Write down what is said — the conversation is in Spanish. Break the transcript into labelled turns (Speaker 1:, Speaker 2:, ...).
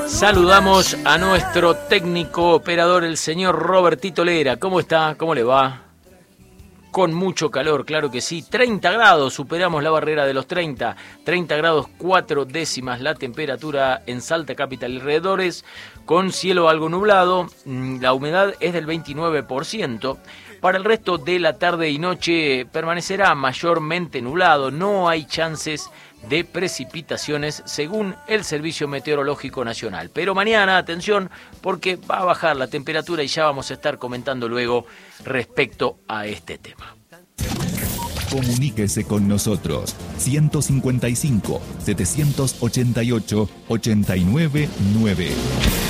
Speaker 1: Saludamos a nuestro técnico operador, el señor Robertito Lera. ¿Cómo está? ¿Cómo le va? Con mucho calor, claro que sí. 30 grados, superamos la barrera de los 30. 30 grados 4 décimas la temperatura en Salta Capital y alrededores, con cielo algo nublado. La humedad es del 29%. Para el resto de la tarde y noche permanecerá mayormente nublado. No hay chances de precipitaciones según el Servicio Meteorológico Nacional. Pero mañana, atención, porque va a bajar la temperatura y ya vamos a estar comentando luego respecto a este tema.
Speaker 2: Comuníquese con nosotros 155 788 899.